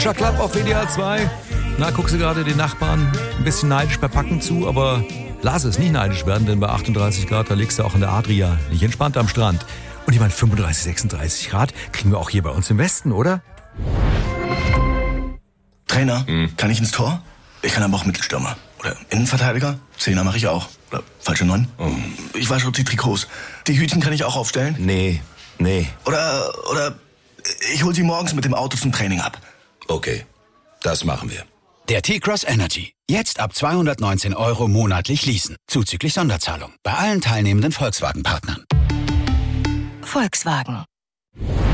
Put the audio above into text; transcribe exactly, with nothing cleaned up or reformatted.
Chuck Club auf W D R zwei. Na, guckst du gerade den Nachbarn ein bisschen neidisch bei Packen zu, aber lass es nicht neidisch werden, denn bei achtunddreißig Grad, da liegst du auch in der Adria, nicht entspannt am Strand. Und ich meine, fünfunddreißig, sechsunddreißig Grad kriegen wir auch hier bei uns im Westen, oder? Trainer, hm. kann ich ins Tor? Ich kann aber auch Mittelstürmer. Oder Innenverteidiger? Zehner mache ich auch. Oder falsche Neun? Oh. Ich wasche auch die Trikots. Die Hütchen kann ich auch aufstellen? Nee, nee. Oder, oder ich hol sie morgens mit dem Auto zum Training ab. Okay, das machen wir. Der T-Cross Energy. Jetzt ab zweihundertneunzehn Euro monatlich leasen. Zuzüglich Sonderzahlung. Bei allen teilnehmenden Volkswagen-Partnern. Volkswagen.